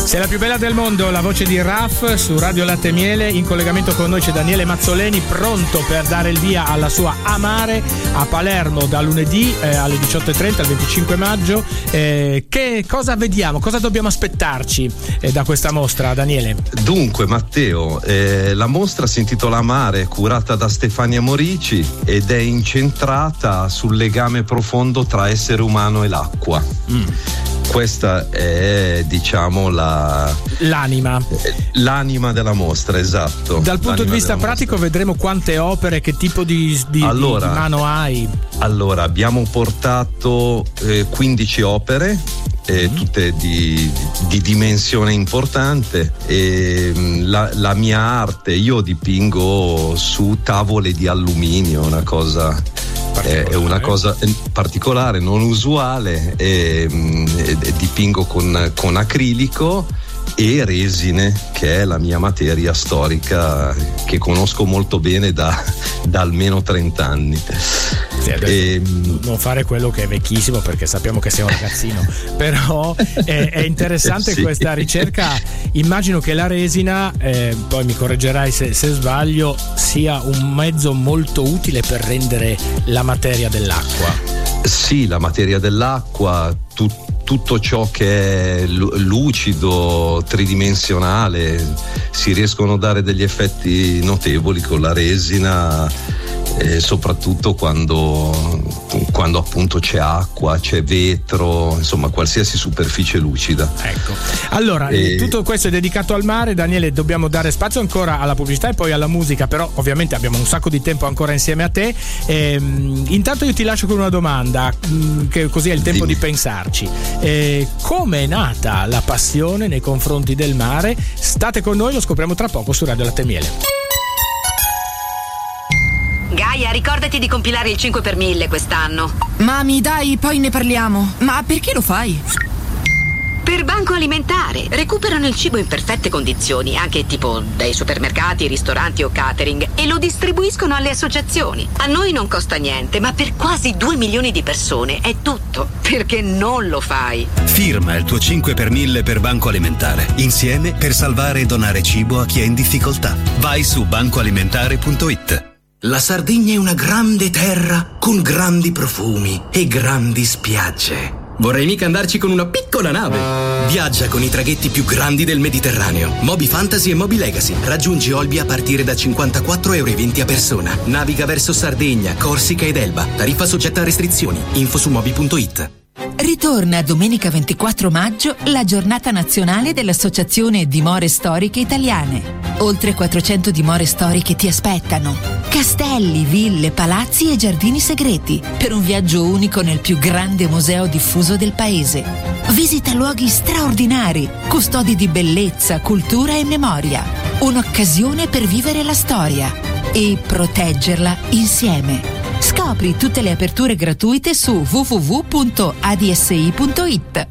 Sei la più bella del mondo, la voce di Raf su Radio Latte e Miele. In collegamento con noi c'è Daniele Mazzoleni, pronto per dare il via alla sua Amare a Palermo da lunedì alle 18:30 al 25 maggio. Che cosa vediamo? Cosa dobbiamo aspettarci da questa mostra, Daniele? Dunque, Matteo, la mostra si intitola Amare, curata da Stefania Morici ed è incentrata sul legame profondo tra essere umano e l'acqua. Questa è, diciamo, l'anima della mostra, esatto. Dal punto di vista pratico vedremo quante opere, che tipo di mano hai? Allora, abbiamo portato 15 opere, tutte di dimensione importante, e la mia arte, io dipingo su tavole di alluminio, è una cosa particolare, non usuale, e dipingo con acrilico e resine, che è la mia materia storica che conosco molto bene da almeno 30 anni. Non fare quello che è vecchissimo, perché sappiamo che sei un ragazzino, però è interessante sì. Questa ricerca. Immagino che la resina, poi mi correggerai se sbaglio, sia un mezzo molto utile per rendere la materia dell'acqua. Sì, la materia dell'acqua, tutto ciò che è lucido, tridimensionale, si riescono a dare degli effetti notevoli con la resina, soprattutto quando appunto c'è acqua, c'è vetro, insomma qualsiasi superficie lucida. Ecco, allora tutto questo è dedicato al mare. Daniele, dobbiamo dare spazio ancora alla pubblicità e poi alla musica, però ovviamente abbiamo un sacco di tempo ancora insieme a te. Intanto io ti lascio con una domanda, che così è il tempo di pensarci. Come è nata la passione nei confronti del mare? State con noi, lo scopriamo tra poco su Radio Latte e Miele. Gaia, ricordati di compilare il 5 per 1000 quest'anno. Mami, dai, poi ne parliamo. Ma perché lo fai? Per Banco Alimentare. Recuperano il cibo in perfette condizioni, anche tipo dai supermercati, ristoranti o catering, e lo distribuiscono alle associazioni. A noi non costa niente, ma per quasi 2 milioni di persone è tutto. Perché non lo fai? Firma il tuo 5 per 1000 per Banco Alimentare. Insieme per salvare e donare cibo a chi è in difficoltà. Vai su bancoalimentare.it. La Sardegna è una grande terra con grandi profumi e grandi spiagge. Vorrei mica andarci con una piccola nave. Viaggia con i traghetti più grandi del Mediterraneo. Moby Fantasy e Moby Legacy. Raggiungi Olbia a partire da 54,20 € a persona. Naviga verso Sardegna, Corsica ed Elba. Tariffa soggetta a restrizioni. Info su moby.it. Ritorna domenica 24 maggio la giornata nazionale dell'Associazione Dimore Storiche Italiane. Oltre 400 dimore storiche ti aspettano. Castelli, ville, palazzi e giardini segreti per un viaggio unico nel più grande museo diffuso del paese. Visita luoghi straordinari, custodi di bellezza, cultura e memoria. Un'occasione per vivere la storia e proteggerla insieme. Scopri tutte le aperture gratuite su www.adsi.it.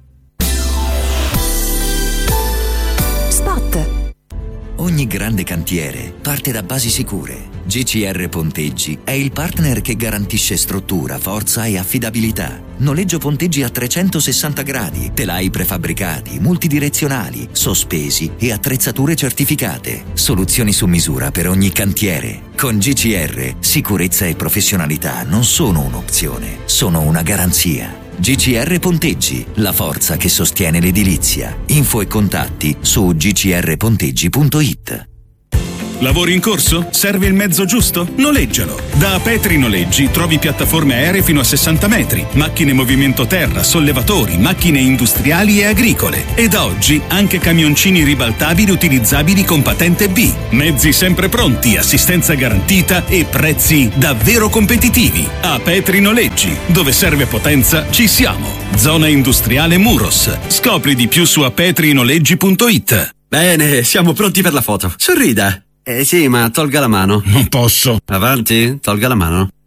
Spot. Ogni grande cantiere parte da basi sicure. GCR Ponteggi è il partner che garantisce struttura, forza e affidabilità. Noleggio ponteggi a 360 gradi, telai prefabbricati, multidirezionali, sospesi e attrezzature certificate. Soluzioni su misura per ogni cantiere. Con GCR, sicurezza e professionalità non sono un'opzione, sono una garanzia. GCR Ponteggi, la forza che sostiene l'edilizia. Info e contatti su gcrponteggi.it. Lavori in corso? Serve il mezzo giusto? Noleggialo! Da Petri Noleggi trovi piattaforme aeree fino a 60 metri, macchine movimento terra, sollevatori, macchine industriali e agricole. E da oggi anche camioncini ribaltabili utilizzabili con patente B. Mezzi sempre pronti, assistenza garantita e prezzi davvero competitivi. A Petri Noleggi, dove serve potenza, ci siamo. Zona industriale Muros. Scopri di più su apetrinoleggi.it. Bene, siamo pronti per la foto. Sorrida. Sì, ma tolga la mano. Non posso. Avanti, tolga la mano.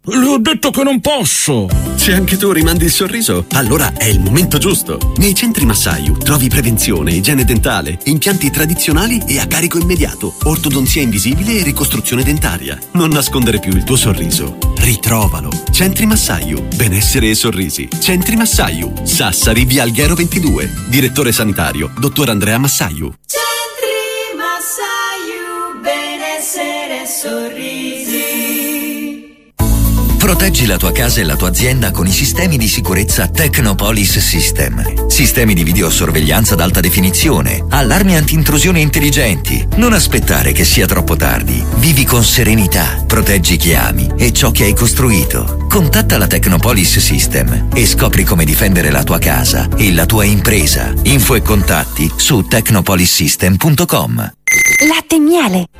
Le ho detto che non posso! Se anche tu rimandi il sorriso, allora è il momento giusto. Nei centri Massayu trovi prevenzione, igiene dentale, impianti tradizionali e a carico immediato, ortodonzia invisibile e ricostruzione dentaria. Non nascondere più il tuo sorriso. Ritrovalo. Centri Massayu. Benessere e sorrisi. Centri Massayu. Sassari, via Alghero 22. Direttore sanitario, dottor Andrea Massayu. Centri Massayu. Benessere e sorrisi. Proteggi la tua casa e la tua azienda con i sistemi di sicurezza Technopolis System. Sistemi di videosorveglianza ad alta definizione, allarmi anti-intrusione intelligenti. Non aspettare che sia troppo tardi. Vivi con serenità, proteggi chi ami e ciò che hai costruito. Contatta la Technopolis System e scopri come difendere la tua casa e la tua impresa. Info e contatti su technopolissystem.com. Latte e miele.